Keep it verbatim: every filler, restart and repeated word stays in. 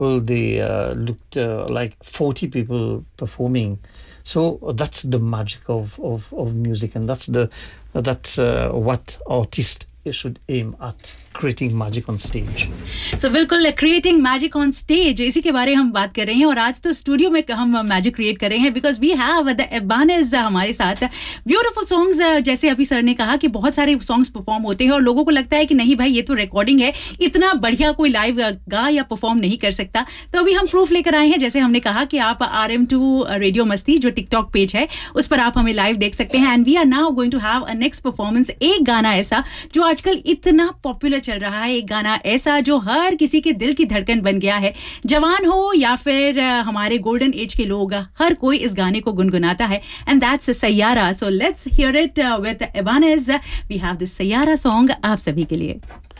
people, they uh, looked uh, like forty people performing. So that's the magic of, of, of music, and that's the that's uh, what artists should aim at, creating magic on stage. So बिल्कुल creating magic on stage, इसी के बारे हम बात कर रहे हैं और आज तो स्टूडियो में हम मैजिक क्रिएट कर रहे हैं because we have the Ebanez हमारे साथ. Beautiful songs, जैसे अभी सर ने कहा कि बहुत सारे सॉन्ग्स परफॉर्म होते हैं और लोगों को लगता है कि नहीं भाई ये तो रिकॉर्डिंग है, इतना बढ़िया कोई लाइव गा या परफॉर्म नहीं कर सकता. तो अभी हम प्रूफ लेकर आए हैं, जैसे हमने कहा कि आप आर एम टू रेडियो मस्ती जो टिकटॉक पेज है उस पर आप हमें लाइव देख सकते हैं. And we are now going to have a next performance. एक गाना ऐसा जो आजकल इतना पॉपुलर चल रहा है, एक गाना ऐसा जो हर किसी के दिल की धड़कन बन गया है, जवान हो या फिर हमारे गोल्डन एज के लोग, हर कोई इस गाने को गुनगुनाता है. And that's Saiyaara. So let's hear it with एबानेज. We have this Saiyaara song आप सभी के लिए.